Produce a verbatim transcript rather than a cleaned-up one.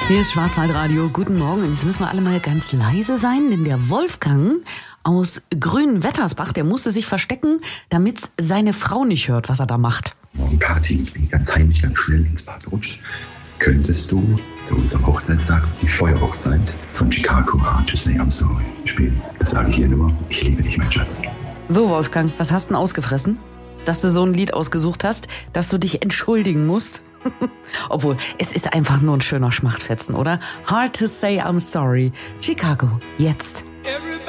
Hier ist Schwarzwaldradio. Guten Morgen. Und jetzt müssen wir alle mal ganz leise sein, denn der Wolfgang aus Grünwettersbach, der musste sich verstecken, damit seine Frau nicht hört, was er da macht. Morgen, Kathi, ich bin ganz heimlich, ganz schnell ins Bad gerutscht. Könntest du zu unserem Hochzeitstag die Feuerhochzeit von Chicago Hard to Say I'm Sorry spielen? Das sage ich hier nur. Ich liebe dich, mein Schatz. So, Wolfgang, was hast du denn ausgefressen? Dass du so ein Lied ausgesucht hast, dass du dich entschuldigen musst? Obwohl, es ist einfach nur ein schöner Schmachtfetzen, oder? Hard to Say I'm Sorry. Chicago, jetzt.